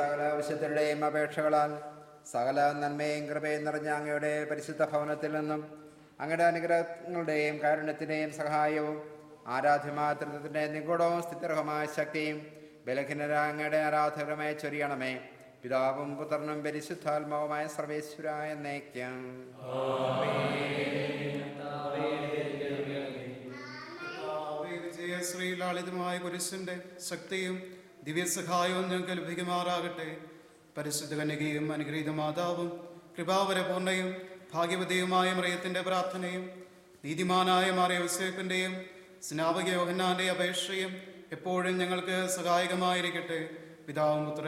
സകല ആവശ്യത്തിൻ്റെയും അപേക്ഷകളാൽ സകല നന്മയും കൃപയും നിറഞ്ഞ അങ്ങയുടെ പരിശുദ്ധ ഭവനത്തിൽ നിന്നും അങ്ങയുടെ അനുഗ്രഹങ്ങളുടെയും കാരുണ്യത്തിൻ്റെയും സഹായവും ആരാധ്യമായ തൃത്വത്തിൻ്റെ നിഗൂഢവും സ്ഥിരമായ ശക്തിയും ബലഹീനരായ അങ്ങയുടെ ആരാധകരമായി ചൊരിയണമേ. പിതാവും പുത്രനും പരിശുദ്ധാത്മാവുമായ സർവേശ്വരായ എന്നേക്കും. വിജയശ്രീ ലാളിതമായ കുരിശിന്റെ ശക്തിയും ദിവ്യസഹായവും ഞങ്ങൾക്ക് ലഭിക്കുമാറാകട്ടെ. പരിശുദ്ധ കന്യകയും അനുഗ്രഹീത മാതാവും കൃപാവരപൂർണ്ണയും ഭാഗ്യവതിയുമായ മറിയത്തിന്റെ പ്രാർത്ഥനയും നീതിമാനായ മാറിയ യോസേഫിന്റെയും സ്നാപക യോഹന്നാന്റെ അപേക്ഷയും എപ്പോഴും ഞങ്ങൾക്ക് സഹായകമായിരിക്കട്ടെ. പിതാവും പുത്രനും